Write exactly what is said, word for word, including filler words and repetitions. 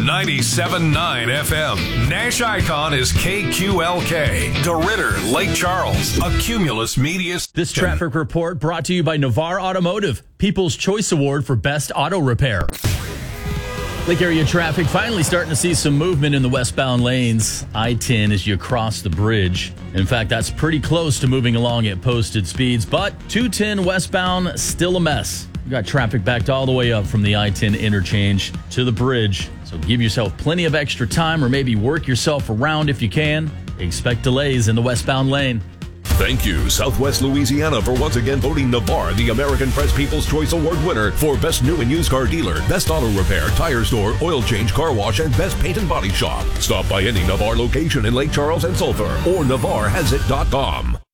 ninety-seven point nine F M. Nash Icon is K Q L K. DeRidder, Lake Charles, a Cumulus Media. This traffic report brought to you by Navarre Automotive, People's Choice Award for Best Auto Repair. Lake area traffic finally starting to see some movement in the westbound lanes. I ten as you cross the bridge. In fact, that's pretty close to moving along at posted speeds, but two ten westbound still a mess. You got traffic backed all the way up from the I ten interchange to the bridge. So give yourself plenty of extra time or maybe work yourself around if you can. Expect delays in the westbound lane. Thank you, Southwest Louisiana, for once again voting Navarre the American Press People's Choice Award winner for Best New and Used Car Dealer, Best Auto Repair, Tire Store, Oil Change, Car Wash, and Best Paint and Body Shop. Stop by any Navarre location in Lake Charles and Sulphur or Navarre Has It dot com.